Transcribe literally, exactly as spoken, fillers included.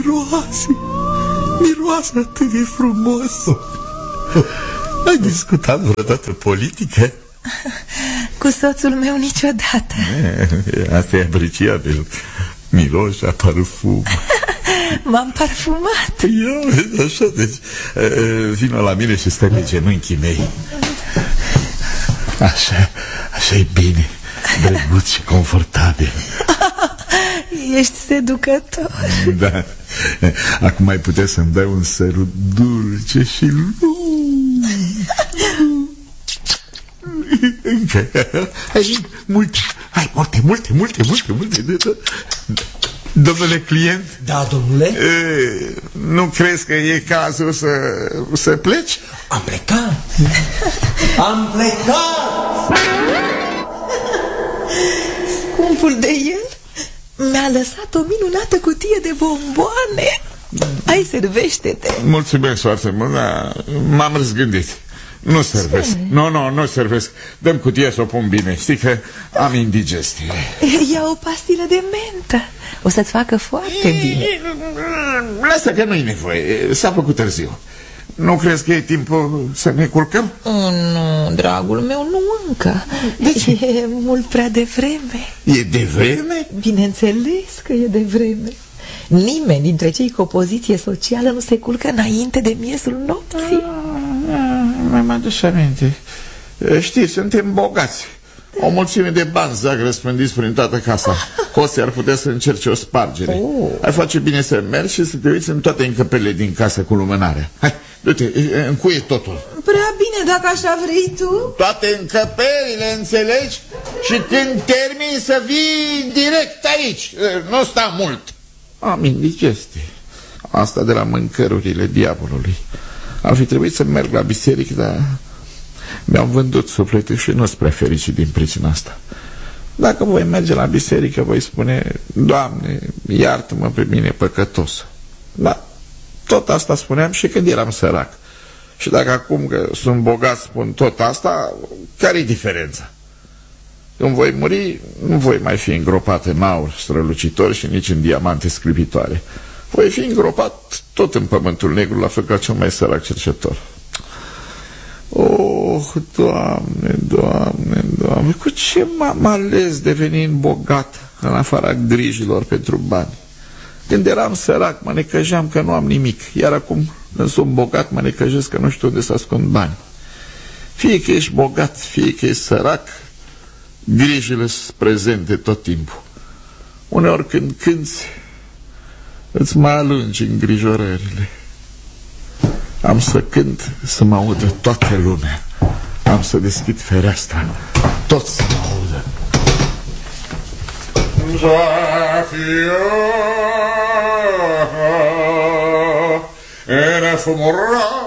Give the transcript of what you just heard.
miroase, miroase atât de frumos. Ai discutat vreodată politică? Cu soțul meu niciodată. E, asta e apreciabil. Miroși a parfum. M-am parfumat. Eu, așa, deci vină la mine și stă pe genunchii mei. Așa, așa e bine, drăguț și confortabil. Ești seducător. Da. Acum ai putea să-mi dai un sărut dulce și lung. Încă. Hai, multe, hai, multe, multe, multe, multe, multe. Domnule client? Da, domnule? E, nu crezi că e cazul să, să pleci? Am plecat. Am plecat. Scumpul de el mi-a lăsat o minunată cutie de bomboane. Ai, servește-te. Mulțumesc foarte mult, dar m-am răzgândit. Nu servesc. Nu, nu, nu servesc. Dăm cutia să o pun bine. Știi că am indigestie. Ia o pastilă de mentă. O să-ți facă foarte bine. Lasă că nu-i nevoie. S-a făcut târziu. Nu crezi că e timpul să ne culcăm? Oh, nu, dragul meu, nu încă. De ce? E mult prea devreme. E devreme? Bineînțeles că e devreme. Nimeni dintre cei cu o poziție socială nu se culcă înainte de miezul nopții. Mai mă aduce aminte. Știi, suntem bogați. O mulțime de bani zac răspândiți prin toată casa. Costi ar putea să încerce o spargere. oh. Ar face bine să mergi și să te uiți în toate încăperile din casă cu lumânarea. Hai, du-te, încuie totul. Prea bine, dacă așa vrei tu. Toate încăperile, înțelegi? Și când termini să vii direct aici. Nu sta mult. Am indigestie. Asta de la mâncărurile diavolului. Ar fi trebuit să merg la biserică, dar mi-am vândut sufletul și nu-s prea fericit din pricina asta. Dacă voi merge la biserică, voi spune: Doamne, iartă-mă pe mine păcătos. Dar tot asta spuneam și când eram sărac. Și dacă acum că sunt bogat spun tot asta, care-i diferența? Când voi muri, nu voi mai fi îngropat în aur strălucitor și nici în diamante sclipitoare. Voi fi îngropat tot în pământul negru, la fel ca cel mai sărac cercetător. Oh, Doamne, Doamne, Doamne, cu ce m-am ales devenind bogat în afara grijilor pentru bani? Când eram sărac, mă necăjeam că nu am nimic, iar acum, când sunt bogat, mă necăjesc că nu știu unde să ascund bani. Fie că ești bogat, fie că ești sărac, grijile sunt prezente tot timpul. Uneori când cânți, îți mai alungi îngrijorările. Am să cânt să mă audă toată lumea. Am să deschid fereastra, tot să mă audă. Zafia, era fumura